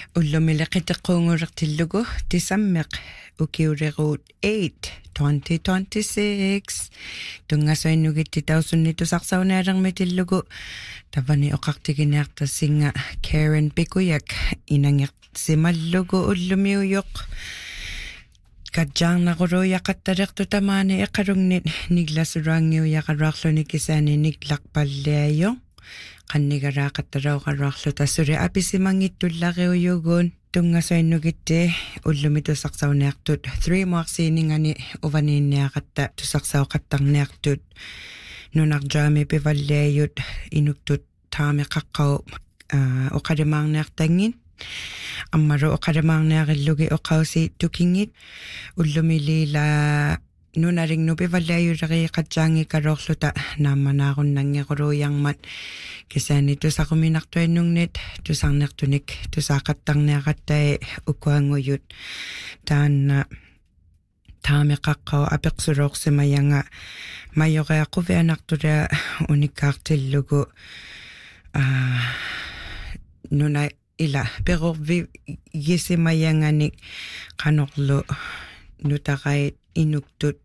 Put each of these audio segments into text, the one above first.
Ullumilaqiteqquungurertillugu tisammeq ukiureruut 8 2026 tungasoinnugitti tausunnitusarsaunaalermitillugu tavani oqartigineartassinga Karen Pikuyak inangertsimallugu ullumiuyoq Kajjaarnaruuyaqattalertu tamaani eqalugnit niglasuruangiuyaqaruarluni kisaani niglaqpalliayo qannigaraaqattarauqaruarlu tassuri apisimangittullariuyugun tungasoinnugitti ullumitusarsauniartut 3 marsiiningani uvaniinniaqatta tusarsaoqattarniartut nunarjaami pivalliayut inuktut taameqaqqau oqalimaarniartangin ammaru oqalamaarniarillugi oqausi tukingit ullumilila nunaringnu pivalliayulari qatjaangi karorluta naammanaarunangeruuyarmat kisaani tusaquminartuannugnit tusarnertunik tusaaqattarniaqattai ukuanguyut taanna taameqaqqau apeqsuloorsimayanga majoreaquvianartula unikkaartillugu nuna ila perorvi yisimayanganik qanorlu nutaqait inuktut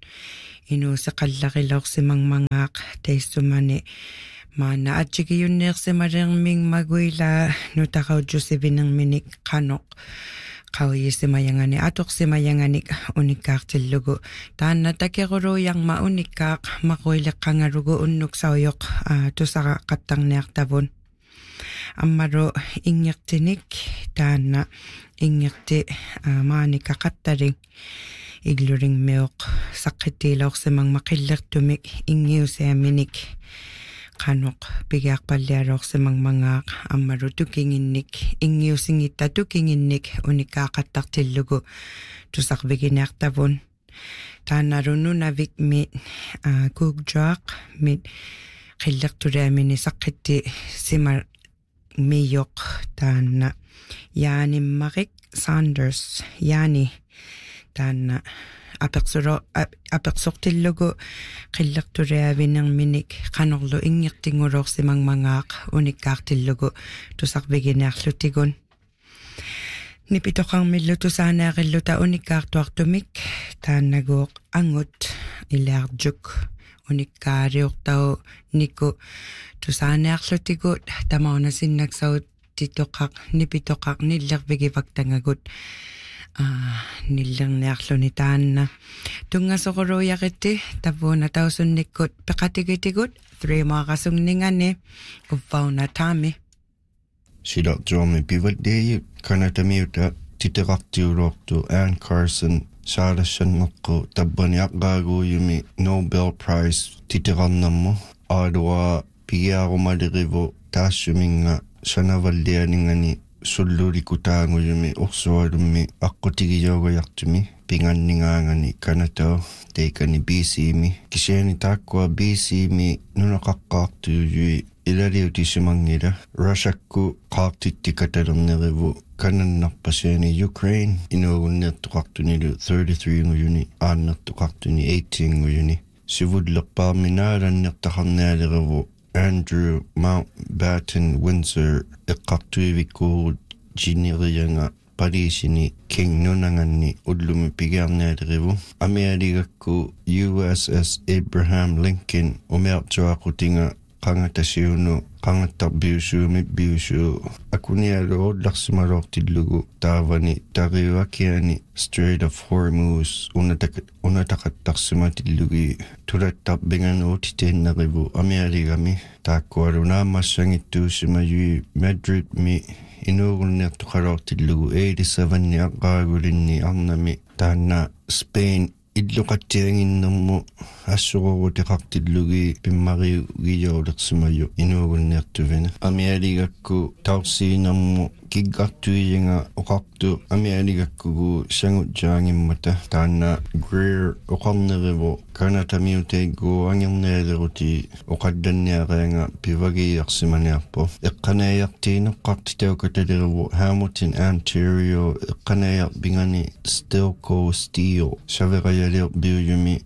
inuuseqallariloorsimangmangaaq taissumani maana atsigiyunneersimalerming maguila nutaqaujjusivinerminik qanoq qawiyisimayangani atoqsimayanganik unikkaartillugu taanna takeruuyarma unikkaaq maquileqqangalugu unnuksauyoq tusaqaqqattarniartavun ammaru ingertinik taanna ingerti maanikaqattaling igluring meoq saqqittiiloorsimangmaqillertumik ingiusiaminik qanoq pigiarpallialoorsimangmangaaq ammaru tukinginnik ingiusingitta tukinginnik unikkaaqattartillugu tusarviginiartavun taannarununavik mit kuukjaaq mit qillertuliamini saqqitti simar miyoq taanna yaanimmarik Sanders yaani taanna apeqsortillugu qillertuliavinerminik qanorlu ingertingulorsimangmangaaq unikkaartillugu tusarviginiarlutigun nipitoqarmillu tusaanaarilluta unikkaartuartumik taannaguuq angut ilaarjuk unikkaariortau niku tusaaniarlutigut tamaunasinnaksaut titoqaq nipitoqaq nillervigivaktangagut nillerniarluni taanna tungasoqoruuyaqitti tavuuna tausunnikkut peqatigitigut 3 maaqasunningani uvvauna taami sidaqtuarmi pivatdeeyut kanatamiuta titeqartiulortu Ann Carson saalassanneqqu tabbaniaqqaaguuyumi Nobel Prize titeqarnammu aadua pigiarumaliqivu taassuminga sanavallianingani sullulikutaanguyumi orsualummi aqqutigiyoogayartumi pinganningaangani kanatao teikani BC-mi kisiani taakkua BC-mi nunaqaqqaartuyui ilaliutissimangila Russiakku qaartittikatalernerrivu kanannarpasiani Ukraine inuugunnertuqartunilu 33 nguyuni aannertuqartuni 18 nguyuni sivullerpaarminaalannertaqarnialerivu Andrew Mountbatten Windsor eqqartuivikkuurut jinerianga palisini King nunanganni ullumi pigiarnialerivu amialigakku USS Abraham Lincoln umiartuaqutinga qangatasiunu qangattarbiusuumi biusu akunialuorlarsimalortillugu taavani tariuakiani Strait of Hormuz unataqattarsimatillugi tulattarpinganuutiteennerivu amialigami taakkualunaamassangittuussimayui Madrid mi inuugulnertuqalortillugu 87 aqqaagulinni arnami taanna Spain illuqattianginnermu assuqorutiqartillugi pimmariugiyoolersimayu inuugunnertuvena amialigakku tausiinermu kiggartuiyenga oqartu amialigakkugu sangutjaangimmata taanna Greer oqarnerivu kanatamiuteiggu angernaaderuti oqaddanniareanga pivagiarsimaniarpo eqqanaayartiineqqartitaukatalerivu Hamilton Ontario eqqanaayarbingani Stelco Steel saverayalier biuyumi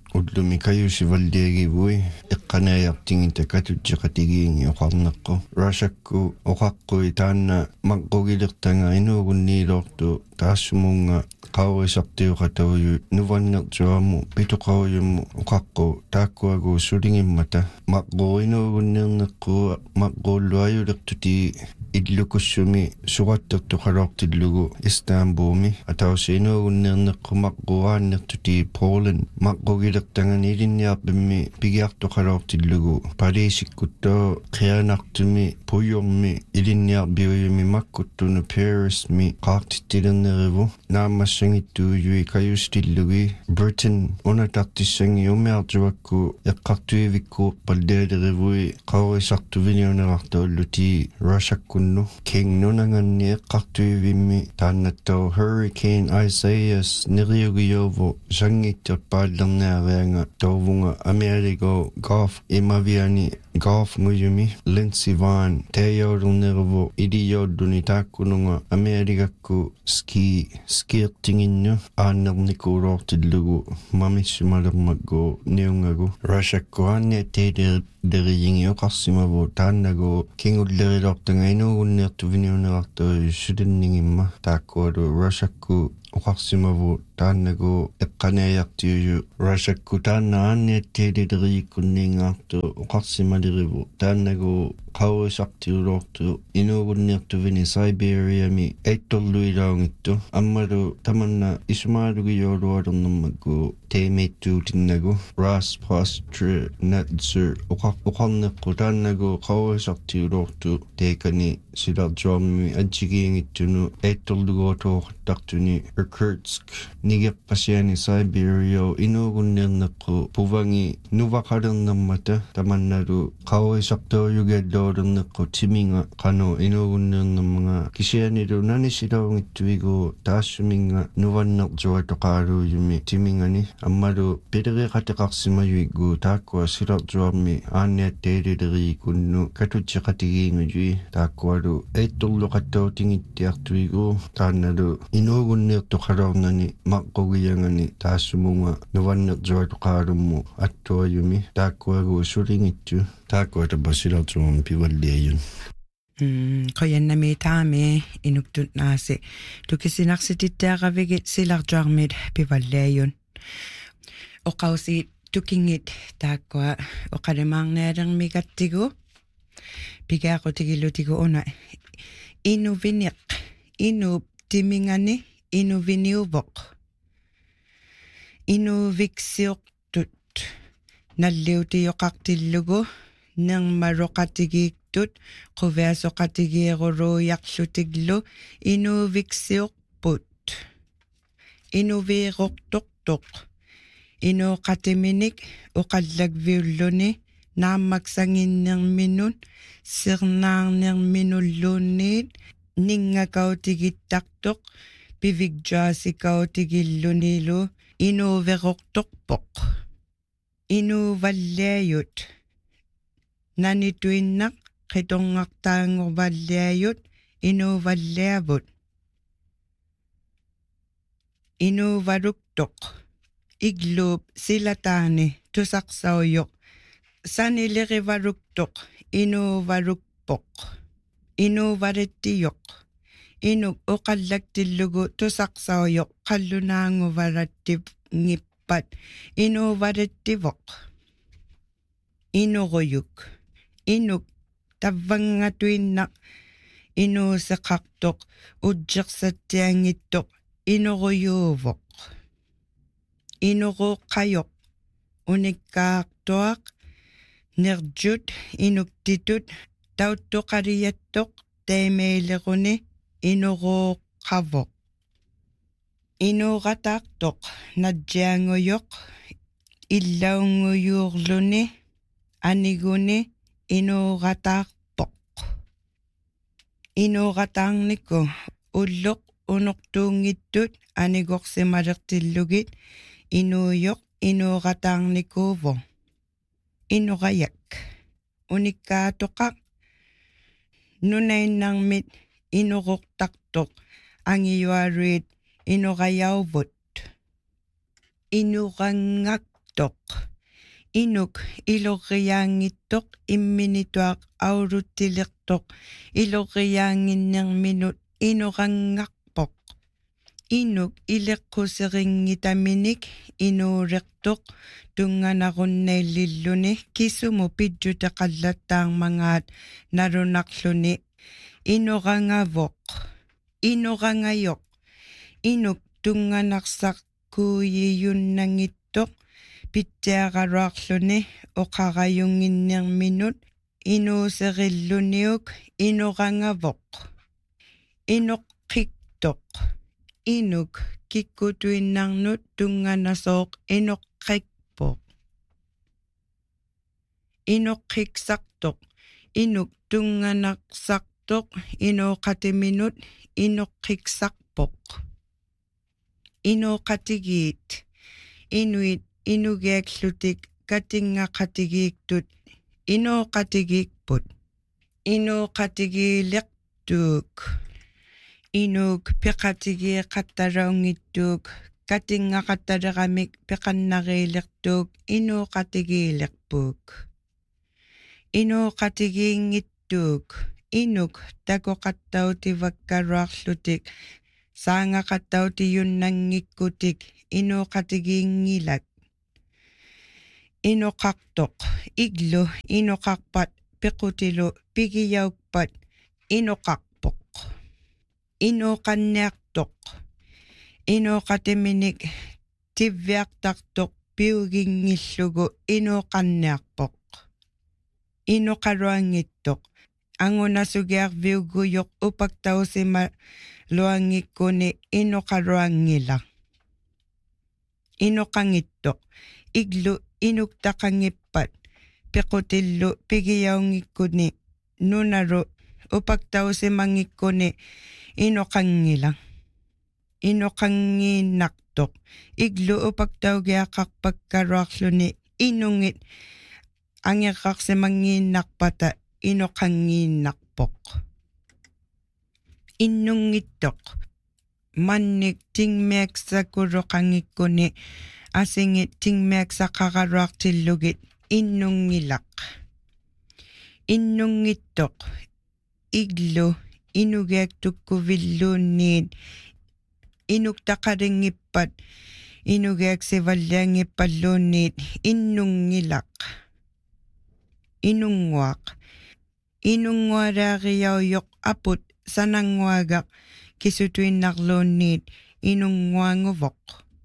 ullumi kayusivalliagivui eqqanaayartingita katutseqatigiingi oqarneqqu Russiakku oqaqqui taanna maqqugilirtanga inuugunniilortu taassumunga qaurisartiuqatauyu nuvannertuamu pituqaujummu oqaqqu taakkuagu sulingimmata maqquinuugunniirneqqu maqquulluajulertuti illukussumi suqattertuqalortillugu Istanbulmi atausiinuugunniirneqqu maqquaannertuti Poland maqqugilertangani ilinniarpimmi pigiartoqalortillugu paliisikkutto qianartumi pujormi ilinniarbiuyumi makkuttunu Parismi qaartittilernerivu naammassangittuujui kajustillugi Britain unatartissangi umiartuakku eqqartuivikku paldealerivui qaurisartuviniunerartuulluti Russiakkunnu kingnunanganni eqqartuivimmi taannattau Hurricane Isaias neriugiovo sangitterpaallernaarianga tauvunga Amerigo Gulf imaviani Gulf nguyumi Lindsey Vonn tayaulernerivu idiolluni taakkununga Amerikakku skiertinginnu aanernikuulortillugu mamissumalermakku niungagu Russiakku aanniatteileriingi oqarsimavu taannagu kingulleriloortanga inuugunniartuviniunerartu sulinningimma taakkualu Russiakku oqarsimavu taannagu eqqanaayartiuju Russiakku taanna aanniatteileriikkunniingaartu oqarsimalerivu taannagu qaurisartiulortu inuugunniartuvini Siberiami eittorluilaungittu ammalu tamanna isumaalugijoolualernermakku teemeittuutinnagu Raspostr Netzer oqarneqqu taannagu qaurisartiulortu teekani silarjoormi ajigiingittunu eittorluguotuoqattartuni Irkutsk nigeqqasiani Siberio inuugunniarneqqu puvangi nuvaqalernermata tamannalu qaurisartuuyugalloornerneqqu timinga qanu inuugunniarnermanga kisianilu nanisilaungittuigu taassuminga nuvannertuatoqaaluujumi timingani ammalu pileriqateqarsimayuiggu taakkua silarjuarmi aanniatteileriikunnu katutseqatigiingujui taakkualu eittorluqattautingittiartuigu taannalu inuugunniartoqalornani maqqugiyangani taassumunga nuvannertuatoqaalummu attuajumi taakkuagu sulingittu taakkuatapa silarjuarmi pivalliajun qoyannami taami inuktut naasi tukisinaqsitittaaqavigit silarjuarmit pivalliajun oqausi tukingit taakkua oqalemaarnaalermigattigu pigaaqutigillutigu una inuviniq inu timingani inuviniuvoq inuviksiortut nalliutioqartillugu nermaroqatigiiktut quviasoqatigiiruruuyarlutiglu inuviksiorput inuviiqortortoq inuuqatiminik uqallakviulluni naammaksanginnerminun sirnaarnerminulluunniit ningakautigittartoq pivikjaasikautigillunilu inuuveqortorpoq inuuvalliayut nanituinnaq qitorngartaangorvalliayut inuuvalliavut inuuvaluktoq igluup silataani tusaqsauyoq sanilerivaluktoq inuuvalukpoq inuuvalittiyoq inuk uqallaktillugu tusaqsauyoq qallunaanguvalattivngippat inuuvalittivoq inuquyuk inuk tavvangatuinnaq inuuseqartoq utjeqsattiangittoq inuquyuuvoq inuquuqqayoq unikkaartuaq nerjut inuktitut tauttuqaliyattoq teemeileruni inuquuqqavoq inuuqataartoq najjaanguyoq illaunguyuurluni aniguni inuuqataarpoq inuuqataarniku ulloq unortuungittut anigoqsimalertillugit inuuyoq inuuqataarnikuuvo inuqayak unikkaatoqaq nunainnarmit inuqortartoq angiyuaruit inuqayauvut inuqangaq Inuk inuk ilorriaangittoq imminituaq auluttilertoq ilorriaanginnerminut inurangarpoq inuk ileqquserinngitaminik inuulertoq tunnganarunnaiilluni kisumu pidjuteqallattaarmangaat nalunarluni inurangavoq inurangayoq inuk tunganarsaq kuuyiyunnangittoq pittiaqaruarluni oqarayunginnerminut inuuserilluniuk inurangavoq inuqqiktoq inuk kikkutuinnarnut tunganasooq inuqqikpoq inuqqiksartoq inuk tunganaqsartoq inuuqatiminut inuqqiksarpoq inuuqatigiit inuit inugiaklutik katinngaqatigiiktut inuuqatigikput inuuqatigiilertuuk inuk peqatigiiqattalaungittuuk katinngaqattaleramik peqannariilertuuk inuuqatigiilerpuuk inuuqatigiingittuuk inuk takoqattautivakkaruarlutik saangaqattautiyunnanngikkutik inuuqatigiingilak inuqartoq iglu inuqarpat pequtilu pigiyaukpat inuqarpoq inuuqanniartoq inuuqatiminik tivviartartoq piugingillugu inuuqanniarpoq inuqaluangittoq angunasugiarviuguyoq upaktausima luangikkuni inuqaluangila inuqangittoq iglu inuktaqangippat pequtillu pigiyaungikkuni nunaru upaktausimangikkuni inuqangila inuqangiinnartoq iglu upaktaugiaqarpakkaruarluni inungit angeqqarsimangiinnarpata inuqangiinnarpoq innungittoq mannik tingmiaksakuluqangikkuni asingit tingmiaksaqararuartillugit innungilaq innungittoq iglu inugiaktukkuvilluunniit inuktaqaringippat inugiaksivalliangippalluunniit innungilaq inunguaq inungualaariauyoq aput sananguagaq kisutuinnarluunniit inunguanguvoq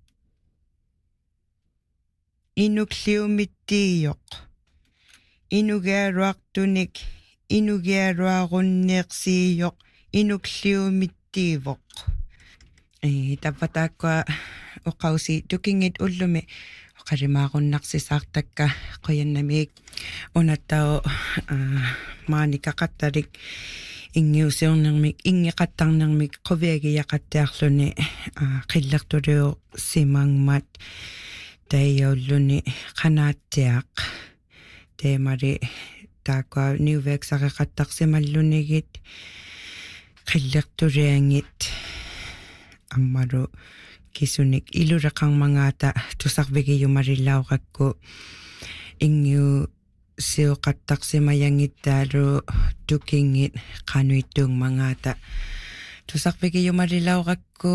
inukliumittiiyoq inugialuartunik inugialuarunniqsiiyoq inukliumittiivoq tapataaqua oqausi tukingit ullumi qarimaaqunnarsisartakka qoyannamik unattao maanikaqattarik ingiusiornermik ingeqattarnermik qoviagiyaqattiarluni qillertuluu simangmat taiaulluni qanaattiaq teemari taaqua niuveaksaqeqattarsimallunigit qillertuliangit ammalu kisunik ilureqarmangaata tusarvigiyumarillauqakku ingiu siuqattarsimayangittaalu tukingit qanuittuungmangaata tusarvigiyumarillauqakku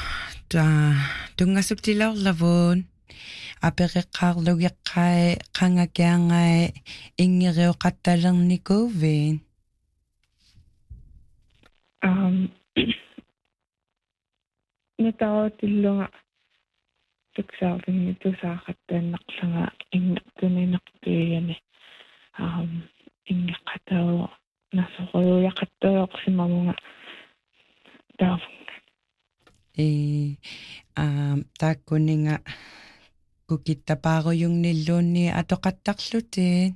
tungasuktilaorlavun apeqeqqaarlugeqqai qangakiangai ingeriuqattalernikuvin nataotilluga tuksaartingi tusaaqattaannaqlanga innertuninertuigani ingeqqatau nasoquyaqattooqsimamunga taavunga taakkuninga kukittapaaruyungnilluunni atoqattarlutin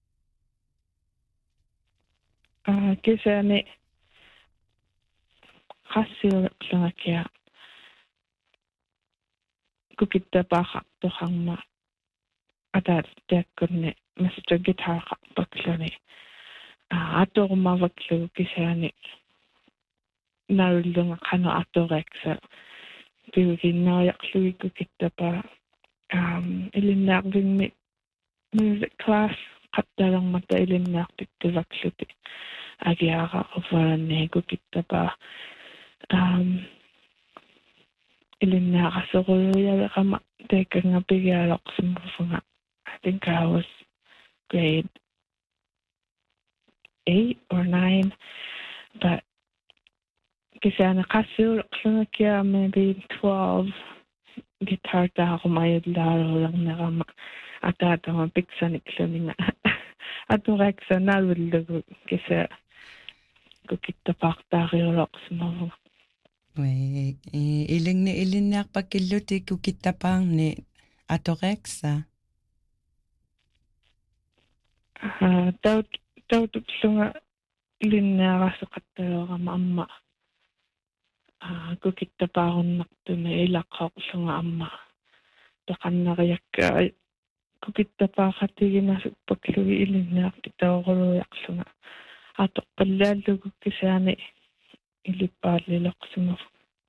kisani qassiuleqlangakia kukittapaaqartoqarma ataatiakkunni masutagitaaqarpakluni atormavaklugu kisani narullunga qanu atoriaksa piuginnaariarlugi kukittapaa Ilinnaarvimmi music class qattalarmata ilinnaartiktivakluti agiara ufalanniiku kittapaa ilinnaaqassoruйалеqama taikkangapigialoqsimmufunga. I think I was grade 8 or 9, but kisana qassiuleqlungakia maybe 12 guitar taaqumayullaaruulernerama ataatama piksanikluninga atureaksanaalullugu kisa kukittapaartaariuloqsimmufunga. Ilinnaarpakilluti kukittapaarni atoreaksa. Tautuklunga ilinnaarassoqattaluorama amma kukittapaarunnertumi ilaqqaoqlunga amma taqannariakka kukittapaaqatiginasuppaklugi ilinnaartitaoruluiarlunga atoqqallaallugu kisaani ilippaallilorsimufu.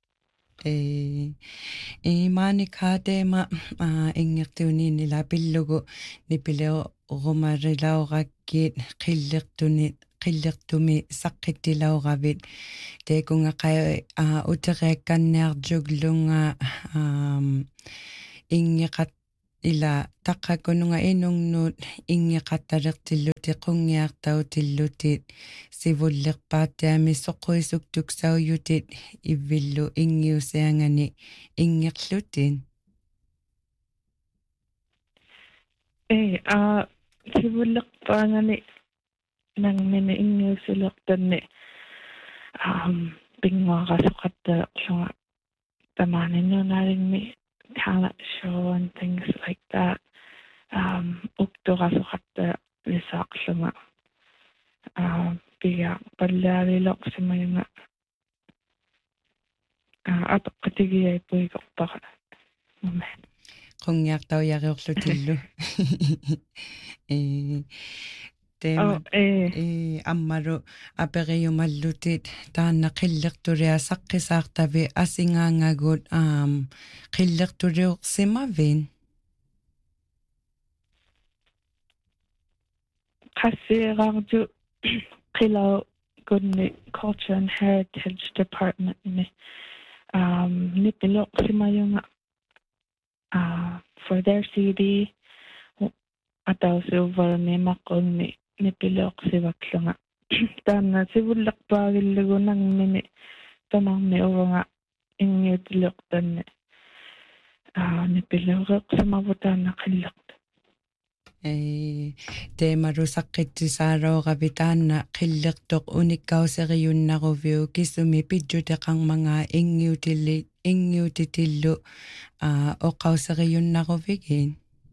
Maani kaateema ingertiuniinila pillugu nipileo rumarilaorakkiit qillertumi saqqittilauravit teekunga qai uteriakkanniarjuglunga ingeqat ila taqqakununga inungnuut ingeqattalertilluti qungiartautillutit sivullerpaattiami soquisuktuksauyutit ivillu ingiusiangani ingerlutin. Sivullerpaangani nangmini ingiusilertanni pinguaqasuqattalerlunga tamaaninnuunaalingmi talent show and things like that. Uktorasuqatta lisaaqlunga piga pallaaliloqsimayunga atoqqatigiaipuikorpara. Qungiartaujariorlutillu. Teema ammaru aperiumallutit taanna qillerturia saqqisaartavi asingaangagut qillerturiuqsimavin. Qassieraartu qilau kunni Culture and Heritage Department ni nipiloqsimayunga for their CD atausiuvarni maqunni nipiloqsivaklunga taanna sivullerpaagillugunangmini tamarni urunga ingiutiloqtanni nipiloqsimavu taanna qillertu. Teemaru saqqittisaaroogavitaanna qillertoq unikkauseriyunnaruviu kisumi pidjuteqarmanga ingiutitillu oqauseriyunnaruvigin.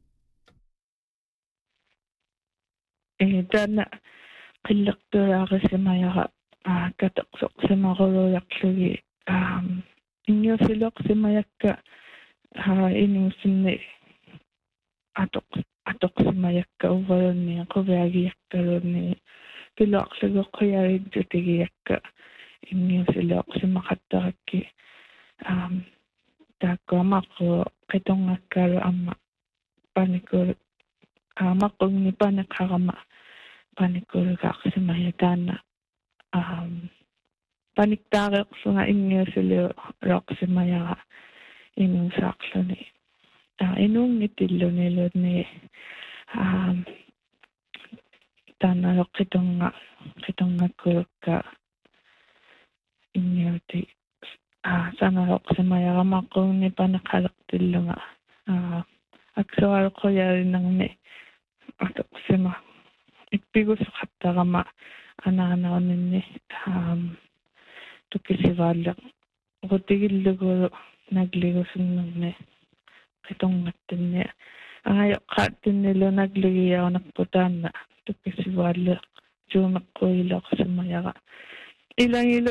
Taanna qillertuaarisimayara kateqsoqsimaruluiarlugi ingiusiloqsimayakka inuusinni atoqsimayakka uvalunni quviagiakkalunni piloqlugoqqiaridjutigiakka ingiusiloqsimaqattarakki taakkuamaqu qitongakkalu amma panikul maqunni paniqqarama panikkulgaaqsimaya taanna paniktaareqsunga ingiusiloqsimayara inuusaaqluni inungitillunilunni taanna qitongakkulukka ingiuti sanaloqsimayara maqunni paniqqalertillunga aksualuquyaarinnerni atoqsima ipпигусеқаттарама анаанернинни тукисивааллеқ рутигиллугулу наглигусуннерни қитонгаттинни ааяққааттиннилу наглигиаунерпутаанна тукисивааллеқ жуумеққуилеқсимаяра илангилу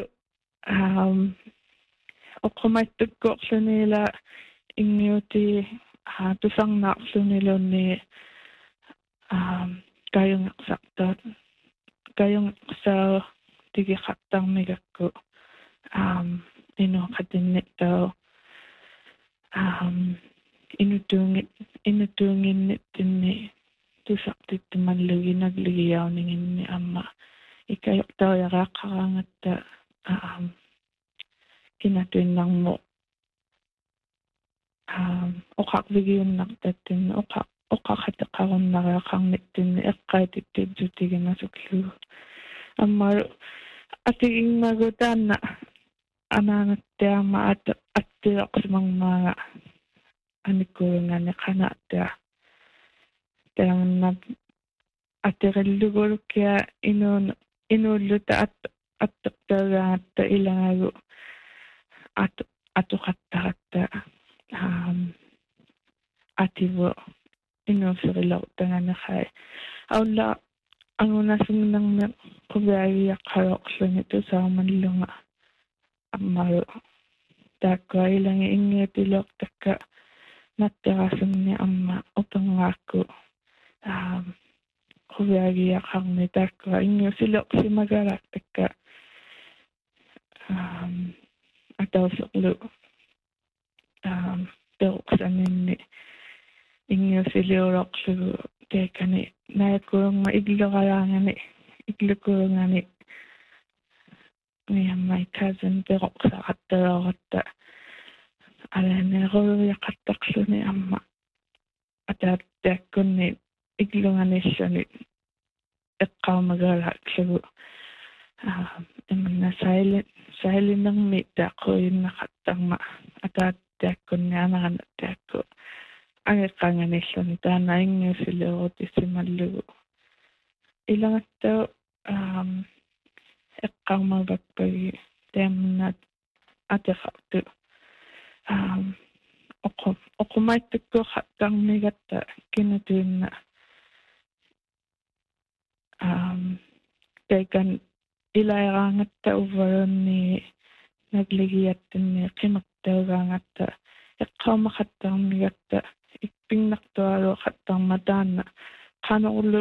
оққуматтуккоорлунила ингиути тусарнаарлунилунни каюнгерсартаат каюнгерсаа тигиқаттармигакку инуақатинниттаа inutungin tinni tusaqtittumallugi nagligiyauningin amma ikayuqtauyaqaqqarangatta kinatuinnarmu oqaqvigiunnartattin oqaqateqarunnariaqarnittinni eqqaitittututiginasuklu amma atigingmagu taanna anaangattiarma attiloqsimangmaaga anikkuungani qana'tia taanna atirillugulukkia inuulluta atteqtaagaangatta ilaagu atuqattaratta ativo inuuserilortanganeqai aulla angunasumnarmi quviagiaqqaroqluni tusaamanlunga ammaru taakkua ilangi ingiutiloqtakka natterasumni amma upangaakku quviagiaqarni taakkua ingiusiloqsimagaraktakka atausoqlu peruqsaninni ingiusiliuloqlugu teekani naakuungma iglukuungani my cousin peroqsaqattaloratta alaneruiaqattaqluni amma ataattiakkunni iglunganissani eqqaumagalaaqlugu immanna sailinnermi taaquinnaqattarma ataattiakkunni anaranattiakku angeqqanganissani taana ingiusiliurutissimmallugu ilangattau eqqarmagakpagi taamnat ateqartu oqumaittukkuuqqarmigatta kinatuinna taikan ilairaangatta uvalunni nagligiattinni qimertaugaangatta eqqarmaqattarmigatta ikpinnartualuaqattarma taanna qanorlu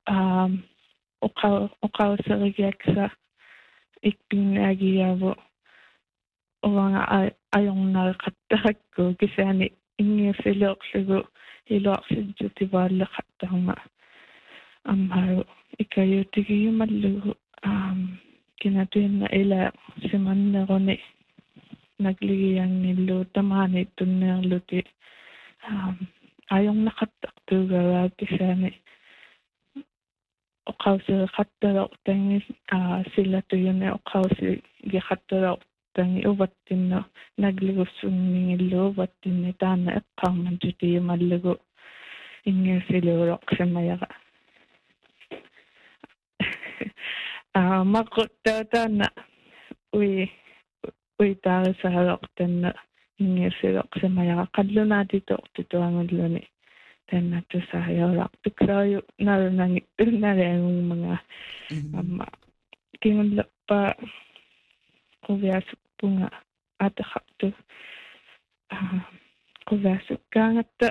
oqauserigiaksa ikpinnaagiyaavu oranga ajornariqattarakku kisaani ingiusileoqlugu iluarsidjutivaallaqattarma ammaru ikayutigiyumallugu kinatuinna ila simanneruni nagligiangillu tamaaniittunneerluti ajornaqattartuugaraa kisaani oqauseriqattaloqtangi sillatuyuni oqausigiqattaloqtangi uvattinno nagligussunningillu uvattinni taana eqqarman tutiyumallugu ingiusiluuloqsimayaqa maqquttautaanna uitaarisaaroqtanna ingiusiloqsimayaqa qallunaatitoqtituangalluni tannatusaayoraqtuksaayu narunangittunnariangumanga amma kingullappa quviasuppunga ateqartu quviasukkaangatta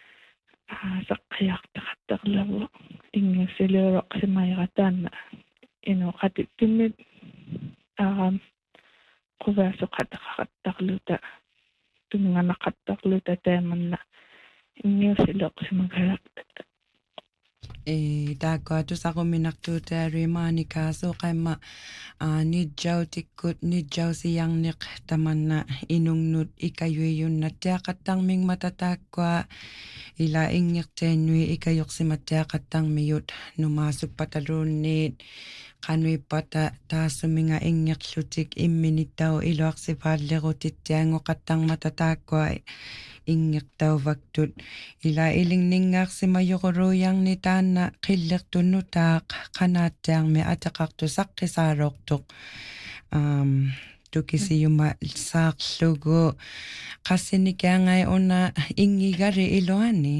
saqqiartaqattarlavu ingiusiluuloqsimayaqa taanna inuqatittuniit quviasuqataqaqattarluta tunganaqattarluta taamanna ingiusiloqsimagarakta taakua tusaqumminartuutaarimanika suqaimma nidjausiyanniq tamanna inungnut ikayuiyunnatiaqattarmingmata taakkua ila ingirtaannui ikayuqsimattiaqattarmiyut numaasuppataluunniit qanuippata taassuminga ingirlutik imminittau iluaqsipaallerutittiangoqattarmata taakkua ingirtauvaktut ila ilingningaarsimajururuyanni taanna qillertunnutaaq qanaattiarmi ateqartu saqqisaaroqtuq tukisiyuma saarlugu qassinikiangai una ingigari iluani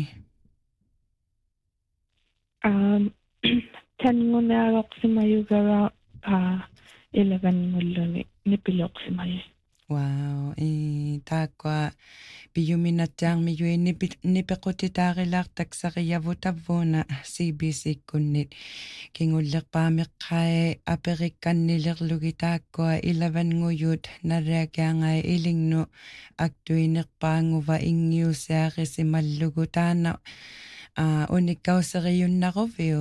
tangunaaloqsimayugara ilavanmulluni nipiloqsimayi Wow, takwa piyuminatjang miyui nipekutitaarilaaq taksariavutavvuuna CBC kunnit kingullerpaamiqqai aperikkannilirlugi taakkua 11 nguyut nariakiangai ilingnu aktuinerpaanguva ingiusiarisimallugu taana unikkauseriyunnaruviu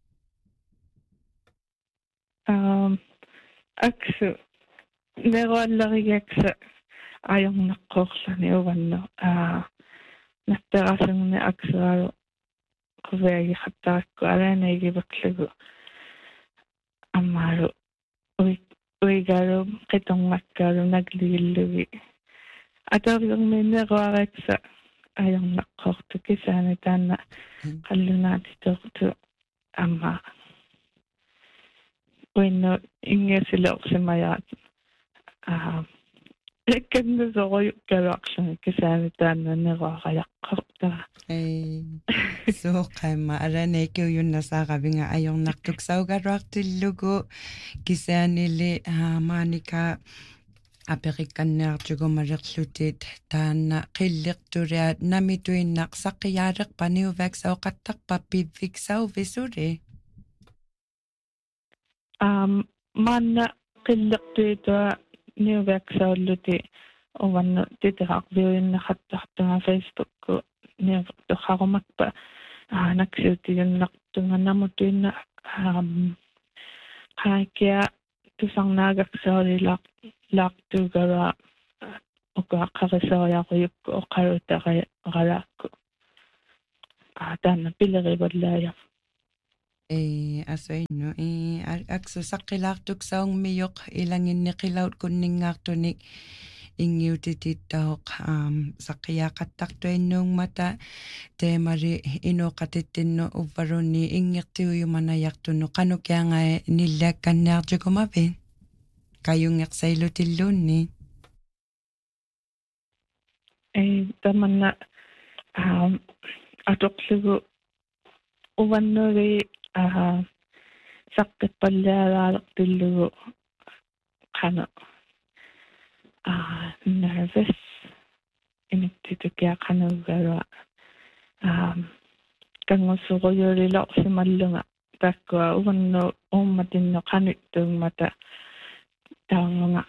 Aksu nerualleriaksa ajornaqqorlani uvannu natterasungni aksuaru quviagiqattarakku alaanaigivaklugu ammaalu uigaru qitorngakkaalu nakligillugi atariormiinneruaraksa ajornaqqortu kisaani taanna qallunaatitortu amma uinnu ingiasileorsimayaat lekkannu soruykkaluarluni kisaani taanna neruaqajaqqorta suuqaima alaanaikkiuyunnasaaqavinga ajornartuksaugaruartillugu kisaanili maanika aperikkanniartugumalerlutit taanna qilleqturiat namituinnaq saqqiyaaleqpaniuvaksauqattarpa pivviksauvisuri maanna qilleqtuitua niuvaksaullути uvannu titeraqviuinnaqattartunga Facebookku niuvertuqarumakpa naksiutiyunnartunga namutuinna qaakia tusarnaagaksaulilaaqtuugara uqaqqarisoriaquyukku oqarutaqalaakku taanna pilerivallaajaq asuinnu aksu saqqilaartuksaungmiyoq ilanginneqilaut kunningaartunik ingiutitittauq saqqiyaaqattartuinnuungmata teemari inuqatittinnu uvvaruni ingertiuyumanayartunu qanukiangai nillaakkanniartukumavin kayungeqsailutilluunni tamanna atoqlugu uvannuri saqqippallaalaartillugu qanu nervous inittitukiaqanuugalua kangusuruyuliloqsimallunga takkua uvannu ummatinno qanittuungmata taunga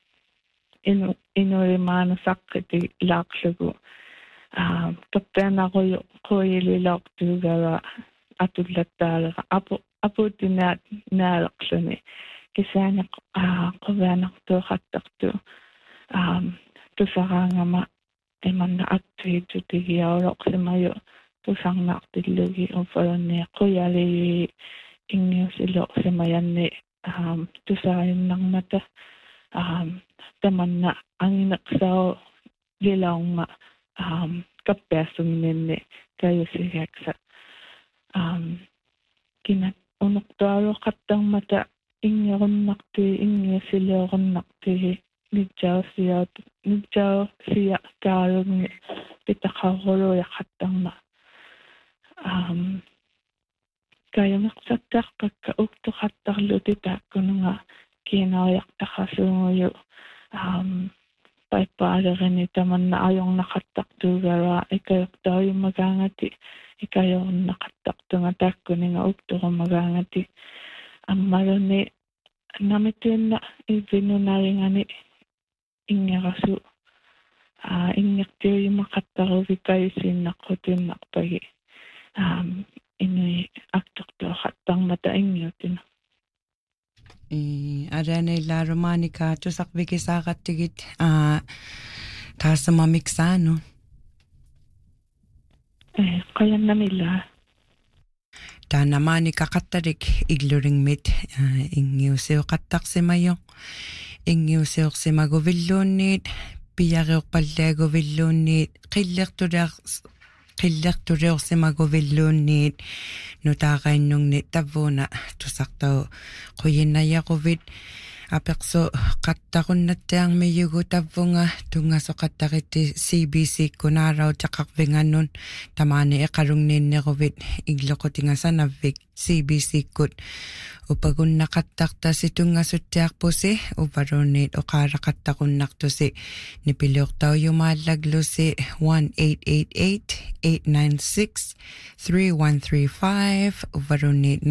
inulimaanu saqqiti laaqlugu kappeanaruyu quyililoqtuugalua atullattaalaqa aputinaat naaleqluni kisaaniq quvianartuuqattartu tusaraangama imanna attuitutigiaoloqsimayu tusarnaartillugi ufalunni quyalii ingiusiloqsimayanni tusarinnarmata tamanna angineqsao lilaungma kappeassumninni kayusigiaksa kinat unuqtualuqattarmata ingerunnartui ingiasileorunnartui nijausia kaalungi pitaqarruluiaqattarma kayungeqsattarpakka uktuqattarluti taakkununga kiinariaqtaqasuunguyu paippaalerini tamanna ajornaqattartuugala ikayortauyumagaangati ikajornaqattartunga taakkuninga ukturumagaangati ammaluni namituinna ivinnunaringani ingerasu ingertiuyumaqattaruvikayusiinnaqqutinnarpagi inui aktortuaqattarmata ingiutina Araneilarumanika tusaqvikisaaqattigit taasamamiksaanu qayannamilla taanamanika qattarik igluringmit ingiusiuqattarsimayo ingiusiorsimaguvilluunniit piyariorpallaguvilluunniit qillerturiorsimaguvilluunniit nutaaqainnungni tavvuuna tusartau quyinnayaquvit apeqsu qattaqunnattaarmiyugu tavvunga tungasoqattaritti CBC kunaarau taqarvingannun tamaani eqalungniinneruvit igloqutingasanavvik CBC-kut. Upagun nakatakta si tungasutiak po si uparonit o karakattakunnak to si nipilok tayo yumalaglo si 1-888-896-3135 uparonit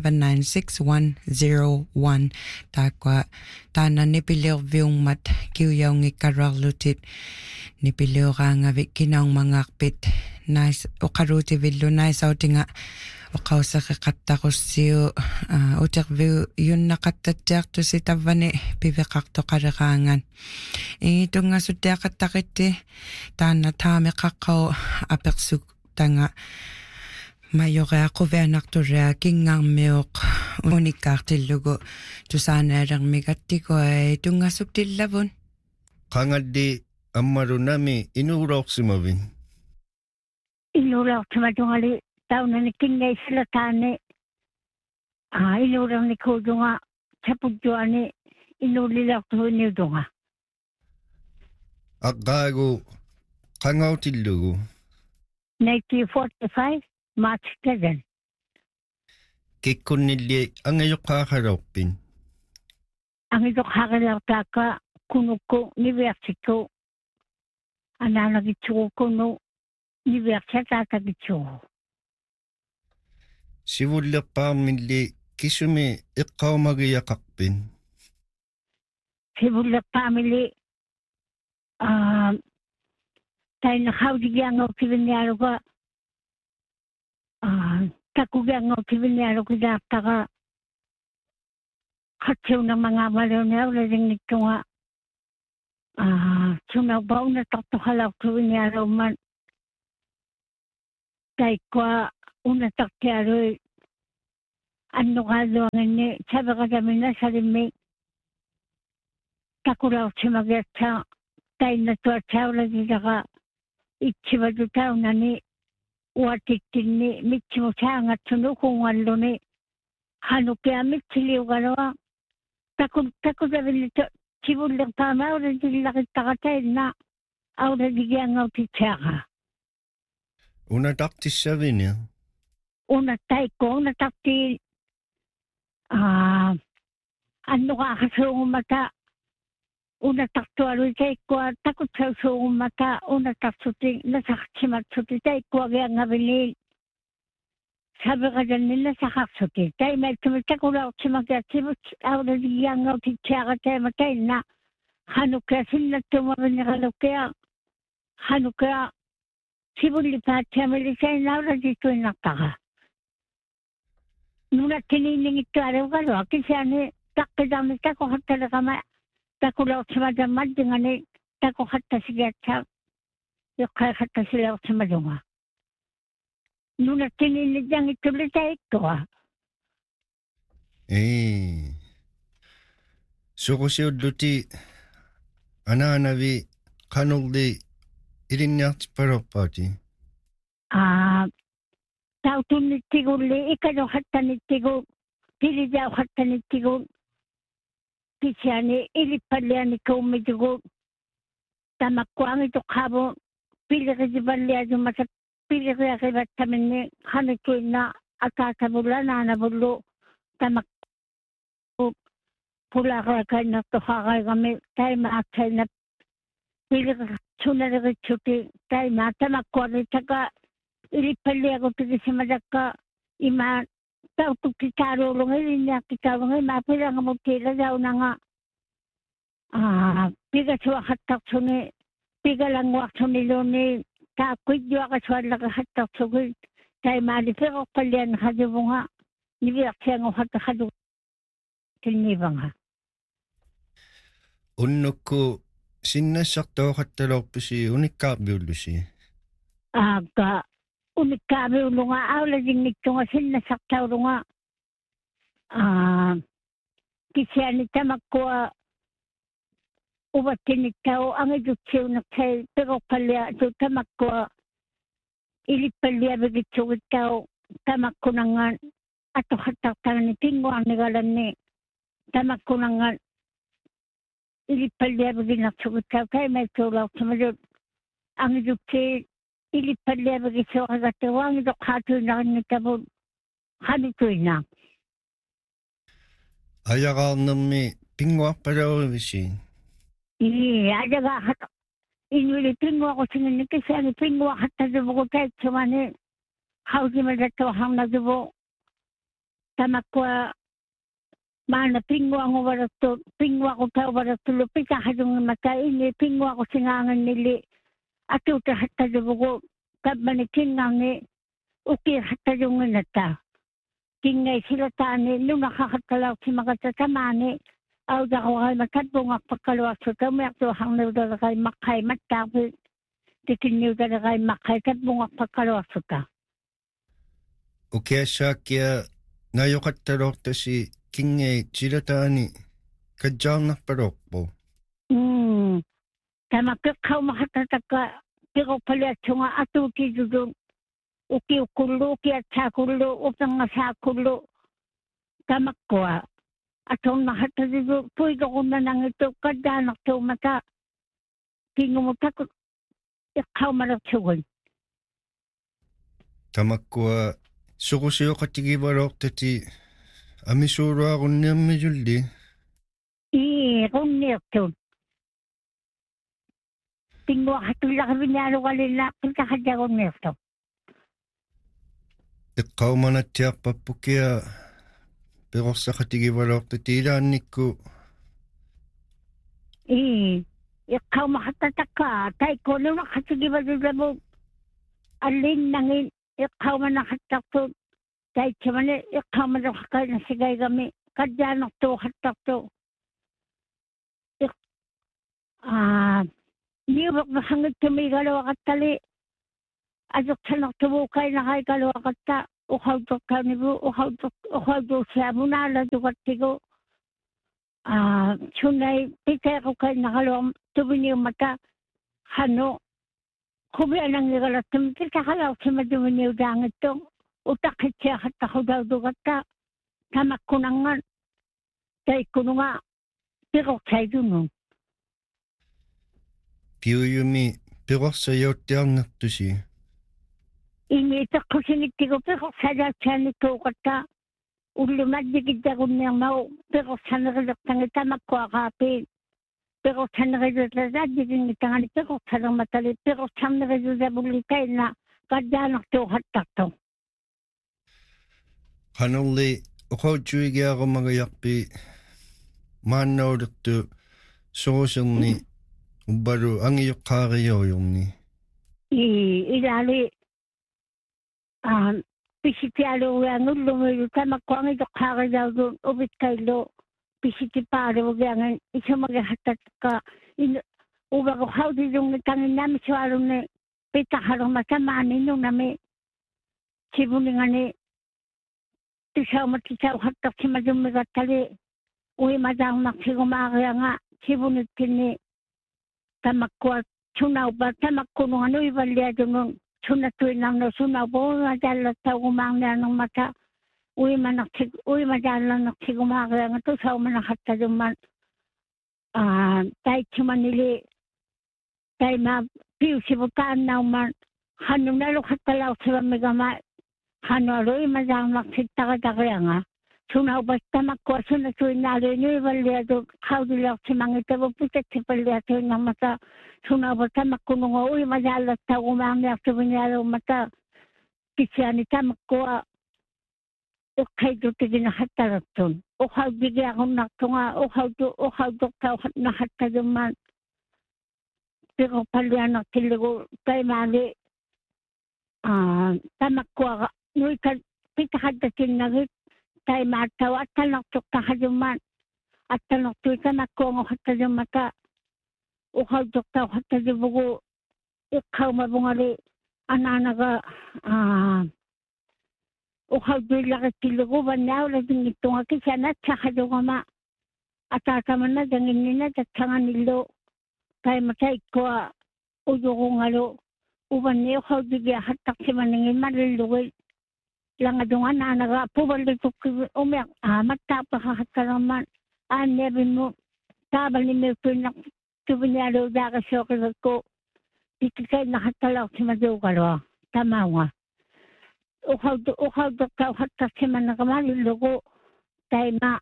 9796-101 takwa tanan nipilok viyong mat kiuyaw ng ikaraglutit nipilok ang kinang mangakpit nice o karuti vidlo nice out nga o kausa kakatta ko siyo utakview yun nakatatyak to si tavane pivekak to karakangan ito nga sudya katakiti tana tame kakao apeksuk tanga mayo kaya ko venak to rea kingang meok unikak tilugo to sana rang migati ko ay ito nga subtil labon Kangad di amaro nami inurok sumavin. Inurok sumadungali tao na nikingay sila tane. Inurang ni Kodo nga sa pudyoan inulilak to niyo nga. Agago kangaw tilugo. 1945, March 7. Kikon nili ang ayok kakaropin. Ang ito kakilata ka kuno ko ni Versiko. Ananagitsuko ko no ni Versita tagitsuko. Siwula pa mili kisumi ikaw magiyakakpin. Sibula family tayo nakaudigyan ng pibinyaro ka takugyan ng pibinyaro ko data ka katsaw ng mga malaw na wala rin nito nga sunabaw na taktukalaw pibinyaro man tayo kwa una takyaro ano ka doon ni sabi ka kami na sa limig takuraw si magetsa tayo na tuwa tsaw lagi ka ichiba do tao na ni watitin ni michi mo siya nga tunukong walo ni hanukya michiliw ka nawa takot sabi nito chibulang tama o rin dilakit takatay na o rin digyan nga utitsya ka Una taktis sabi niya. una tayo ko una takti ano ka kasung mata una taktualo tayo ko takot sa sung mata una taktuti nasakchimat suti tayo ko agad nga bilil sabi ka dyan nila sa kaksuti tayo may tumita ko lang simagatibot ako na diyan nga utitsya ka tayo matay na hanukya sila tumawin na hanukya sibuli pa tayo malisay na wala dito nakaka nuna tiniling ito araw ka lo kasi ano takidamit ako hatta na kama takulaw sa madamad dengan ni tako hatta siya tsa yung kaya hatta sila sa madunga nuna tiniling dyan ito lita ito So ko siya duti ananavi kanol di irinyak parapati. tao tunitigo li ikano hatta nitigo pili daw hatta nitigo kisiani ilipalian ikaw medigo tamakwang ito kabo pili ka jibalia jumasa pili ka kibat kami ni hanito na akatabula na nabulo tamak pula ka na tuhakay kami tayo maakay na pili ka sunari ka chuti tayo matamakwang ito ka ilipali ako pili si madaka ima tao tukitaro lunga niya kitaro nga mapila nga mutila daw na nga piga suwa hatak suni piga lang wak suni luni kakwit jwa ka suwa laga hatak suni tayo malipi ko palian hadu nga nibiyak siya nga hatak hadu tinibang ha Unno ko sinasakto katalok po si unikabiyulo si. Aga unikami ulo nga awla ding nito nga sinasaktaw nga kisya nita magkuha ubatin nito ang eduksyon na kay pero palya so tamakkuha ilipalya bagitso ito tamakko na nga ato hataktan ni tingo ang nagalan ni tamakko na nga ilipalya bagitso ito kay may tulaw sa madod ang eduksyon ilipalya bagitso kagatawang ito kato na nagtabon Hanituina. Ajaqaarnermi pinguarpalaurivisiin. Ajaga hat inuli pinguaqusingin kisani pinguaqattaduvugu taitsamani hausimadattuarnatuvu tamakua maana pinguaqutauvarattulu pitahadungimaka ini pinguaqusingaangannili atutahattaduvugu kabbani kingaangi ukirhattadunginata kingai silataani lunaqaqattalautimakatatamani audaqagai matatbungaqpakkaluarsuta umiartuarnaudagai maqqai mattaapi tikinniudalagai maqqai tatbungaqpakkaluarsuta Ukiassaakkia nayoqattalortasi kingai silataani kajjaarnarpalorpo. Tama piqqaumahattatakka piqorpaliatsunga atuutidudun ukiukullu ukiatsaakullu upangasaakullu tamakkua atonnahattadidu puidoqunnanangitu kaddaanartuumata kingumutakut iqqaumalertugun Tamakkua suqusioqatigivalortati amisuuluaqunniammijulli qunniirtun pinguaqatullaqavinaaluqalilla qitaqajagunniirtu iqqaumanattiarpappukia peqorsaqatigivalortati ilaannikku iqqaumahattatakka taikkununaqatigivalulamu allinnangin iqqaumanaqattartut taitsamani iqqaumaluqqainasigaigami kadjaanertuuqattartu niuveqmahangittumigaluaqattali ajortanertuvuukainaqaigaluaqatta uqautortaanivu uqautuusiamunaalatugattigu sunai piteequkainaqaluam tuviniumata hanu kubianangigalattum pitaqalaurtimatuvinniudaangittu utaqitsiaqattaqudaudugatta tamakkunangan taikkununga piqorsaidunun piuyumi peqorsajauttaarnertusi ini teqqusingittigu piqorsajaatsaanikkuuqatta ullumaddigittagunniarmau piqorsanerillertangi tamakkuaqaapiin piqorsanerillertaaddigingittangani piqorsanermatali piqorsanerillertavullikainna kaddaanartuuqattartu qanerli uqautsuigiaqumagayarpi maannaulertu soruserni ubbalu angiyoqqaariyorni ilaali pisitialuugaangullumilu tamakkuangiyoqqaariyaudun ubitkaillu pisitipaaluugiangan isumagahattatka uvaquhautidungitanginnamisualunni pitaharumatamanninunami sibuningani tisaumatitauhattarsimadummigattali uimadaarnarsigumaagianga sibunittinni tamakkua sunaupa tamakkunungan uivalliadunun sunatuinarnu sunaupa uimadaallattaugumaarnianermata uimadaallarnersigumaagianga tusaumanaqattadumman taitsumanili taima piusivutaannauman hannunaluqattalaursivammigama hannualu uimadaarnersittaqataqrianga sunaupas tamakkua sunatuinaaluinuivalliadu qaudilaursimangitavu pitatsipalliatuinnermata sunaupa tamakkununga uimadaallattaugumaarniartuvinialuummata kisiani tamakkua uqqaitutiginaqattarattun uqaudigiaqunartunga uqautortaunahattadumman piqorpallianertillugu taimaali tamakkuaqa nuika pitaqattatinnagit taimaattau attalnertuqqahadumman attalnertui tamakkuangoqattadummata uqautortauqattaduvugu iqqaumavungali anaanaga uqautuillaqittillugu vanniaulatingittunga kisianatsaqadugama ataatamana tanginnina tatsanganillu taimataikkua uyuqungalu uvanni uqautigiaqattaqsimaningimmalillugil langadungan anaga puvallitukki umiaq amattaapaqaqattaramman aanniavimmu taavalnimiutuinnaq tuvinialuudaaqasooqivakku pikikainaqattalaurtimatuuqalua tamaunga uhaw ka hatta siman nakamali logo tay ma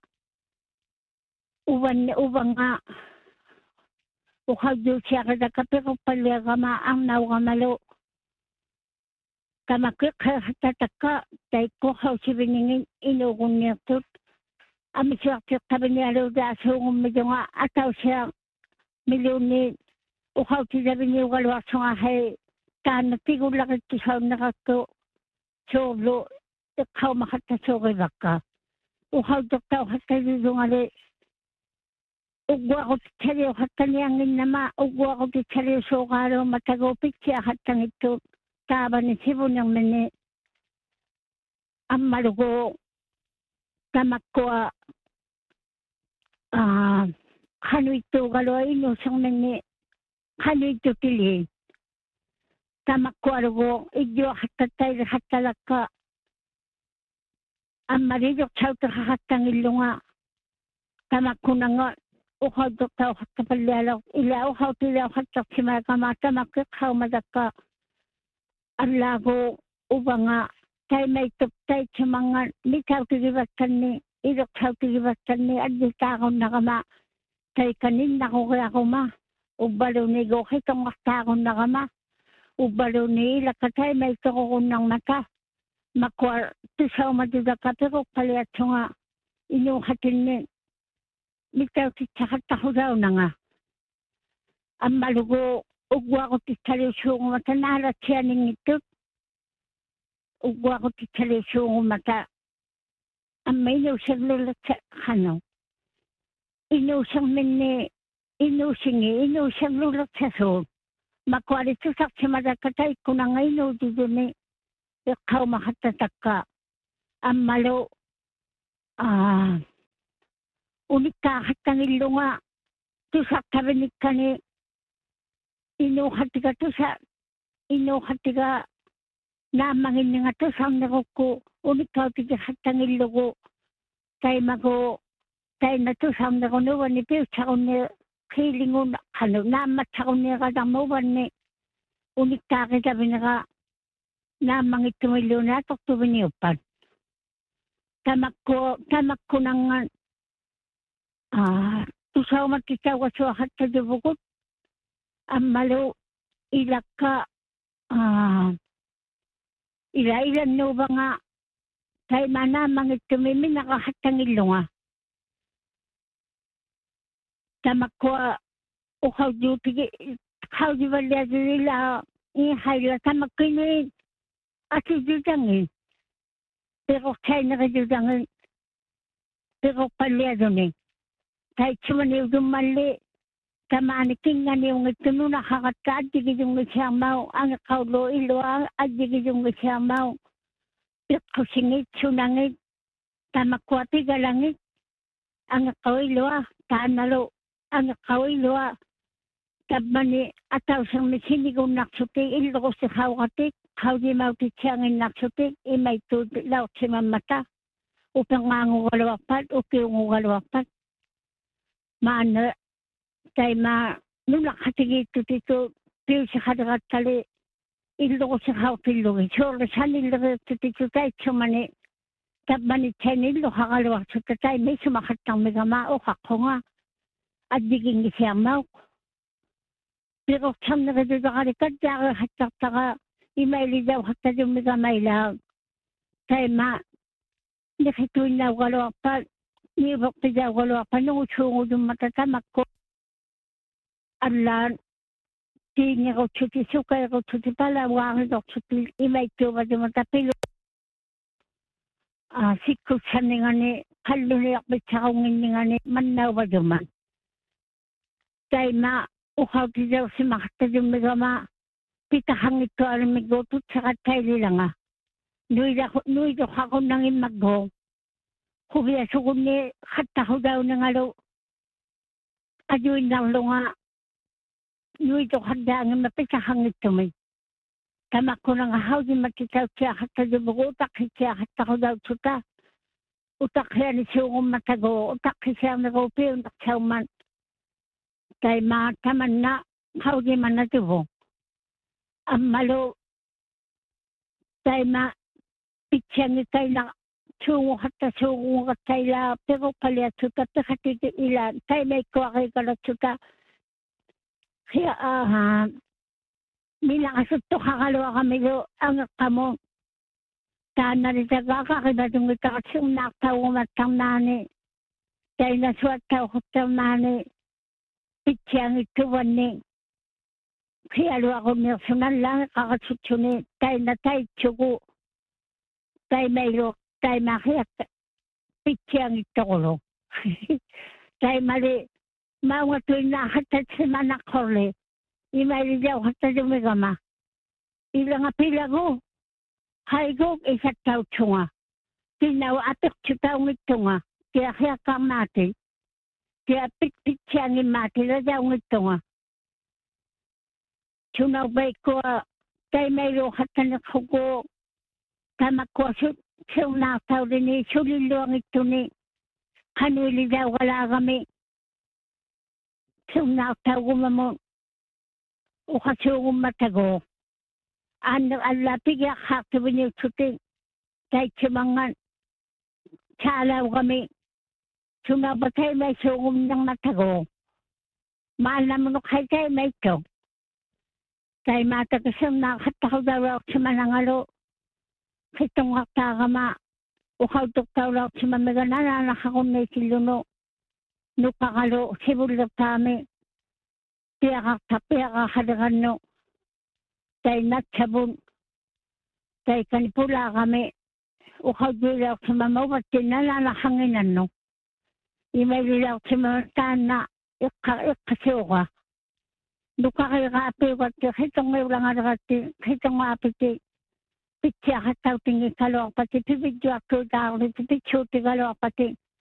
uban nga uhaw do siya kada kapiro palya kama ang naw kamalo kamakik hatta takka tay ko haw sibiningin inugun niya tut ami siya tabi niya lo da sungum medyo nga ataw siya milyoni uhaw tisabi niya walwak nga hay tan tigul lakit tisaw nakato solo ikaw makatasogi baka uhaw doktaw hatta dudungari ugwa ko titsariyo hatta niyangin nama ugwa ko titsariyo sokaro matagopit siya hatta ito taba ni sibo niyang mene ang malugo tamakwa kano ito galo inusang mene kano ito tili tamakwa lugo idyo hatta tayo hatta laka ang maridok chawta hattang ilunga tamakko na nga uhaw doktaw hatta palyalaw ila uhaw tilaw hatta simaka mata makikaw madaka ang lago uba nga tayo may tuptay sa mga litaw tigibatan ni idok taw tigibatan ni aditakaw na kama tayo kanin na ko kaya ko ma ubalo ni go kitong aktakon na kama ubalo ni lakatay may tukukun ng mata makwar tisaw maduda kapiro paliat nga inuhatin ni litaw titsakataho daw na nga ang malugo ugwa ko titsalisyung mata nahalat siya ning ito ugwa ko titsalisyung mata ang may inusang lulat sa kano inusang lulat sa so makwalito sa simadakatay ko na ngayon dito ni ikaw makatatak ka ang malo ulit kahat ng ilunga tusak kabinik ka ni inuhatiga namangin nga tusang nakuko ulit kaw tigahat ng ilungo kay mago kay natusang nakunuwan ni Pio sa ni kilingon ano namat sa kunya kadamawan ni unik kaki sabi naka namangit tumilo na tukto biniupan tamak ko nang tusaw matitaw so hatta dubukot ang malo ilaka ilan no ba nga kay manamangit tumimi nakahatang ilunga tamak ko uhaw duti how di balya nila ihayla tamak ko ni ati dudangin pero kaya nakadudangin pero palya doon kahit sumaniw dumali kamaniking nga niyong ito nung nakakataad digid yung isyamaw ang kaulo ilo at digid yung isyamaw kusingit sunangit tamakwati galangit ang kawilo tanalo ang kawilo tabani ataw sang misinigon naksuti ilo ko si hawkatik hawdi mautit siyangin naksuti imay tudlaw si mamata upang ngangugalwapat ukiungugalwapat maana tay ma nung nakatigito dito piyo sa kadagat kali ilo ko si hawkilugi sure sanil dito tay sumani tabani chanilo hakalwak sa tatay may sumakatang megamao ako nga at diging isiyamaw. Pero siyang nakadudakalikad daka hatak-taka imayli daw hatta yung megamay lang. Kaya ma nakituin na walawapan nibok na daw walawapan nung usungo yung matatamak ko. Alan tingin ko chuti sukay ko chuti pala wangin ko chuti imay tuwa yung matapilo. Sikot sa nga ni kaluniyak bitsakongin nga ni manawa duman. Kaya ma uhaw di daw si makata yung megama pitahang ito alam migotot sa katayli lang Nui do ako nang imagho. Hubiya sukun ni kataho daw na nga lo. Aduin lang lo nga. Nui do hadang mapitahang ito may. Tama ko na nga how di matitaw siya hata di buko utak siya hata ko daw suta. Utak siya ni siyong matago. Utak siya nag-upi utak siya man. Kaya mataman na how di man na dibo. Ang malo kaya pitchang kay na tungo hatta tungo katayla pero palia tuta tekati ila tay may kwari kala tuta kaya nilakas ito kakalawa kami do ang kamo tana rin tagakakita yung ikaksyung naktaw matang nani tay na suwataw kutang nani pitchang ito wani kaya luwa ko personal lang kakasutsuni tay na tay tsugo tay mayro tay makiyak pitchang ito ko tay mali mga tuwing nakatat si manakole imay daw hatad yung megama ilang apila ko hay ko isat tao tsunga tinaw atok tsutaw ito nga kaya kang natin kaya pitchang imati na daw ito nga Tunaw ba ko tay mayro hatan ko tama ko siya nakaw rin sulilo ang ito ni kanili daw wala kami siya nakaw ko mo o kasi matago ano alapig ya kakawin yung suting tay simangan salaw kami tunaw ba tay may sungum ng matago mahal naman kay tay may ito Kay mata kasam nakataw daw sa manangalo. Kitong aktakama. Ukaw tuktaw daw sa mamagana nakakon na siluno. Nukakalo sibulak kami. Piyakaktapiya kakadagan no. Kay natsabon. Kay kanipula kami. Ukaw daw sa mamawatin na nanahanginan no. Imay daw sa mamatana. Ikasiwa. Luka kay kape wat kitong may ulang arati kitong mapiti pitya hataw tingi kalo pati pibidyo ako daw pipityo ti kalo pati